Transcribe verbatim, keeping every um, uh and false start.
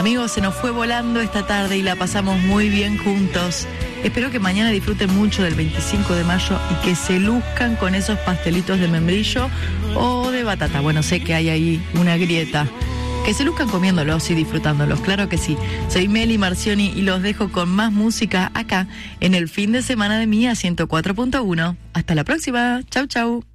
Amigos, se nos fue volando esta tarde y la pasamos muy bien juntos. Espero que mañana disfruten mucho del veinticinco de mayo y que se luzcan con esos pastelitos de membrillo o de batata. Bueno, sé que hay ahí una grieta. Que se luzcan comiéndolos y disfrutándolos, claro que sí. Soy Meli Marcioni y los dejo con más música acá en el fin de semana de Mía ciento cuatro punto uno. Hasta la próxima. Chau, chau.